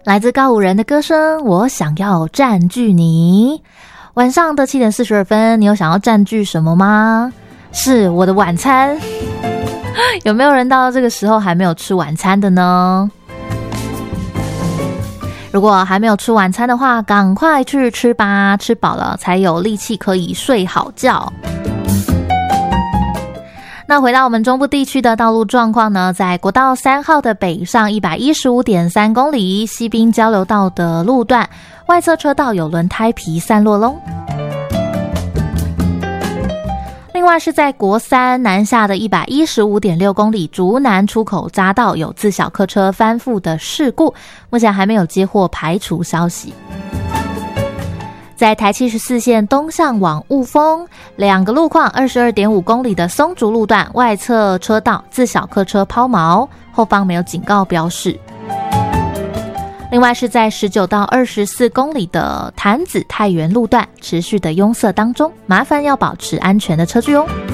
来自告五人的歌声，我想要占据你。晚上的7点42分，你有想要占据什么吗？是我的晚餐。有没有人到这个时候还没有吃晚餐的呢？如果还没有吃晚餐的话，赶快去吃吧，吃饱了才有力气可以睡好觉。那回到我们中部地区的道路状况呢，在国道3号的北上 115.3 公里西滨交流道的路段，外侧车道有轮胎皮散落咯。另外是在国3南下的 115.6 公里竹南出口匝道有自小客车翻覆的事故，目前还没有接获排除消息。在台74线东向往雾峰2个路况 22.5 公里的松竹路段，外侧车道自小客车抛锚，后方没有警告标示。另外是在19到24公里的潭子太原路段持续的拥塞当中，麻烦要保持安全的车距哦。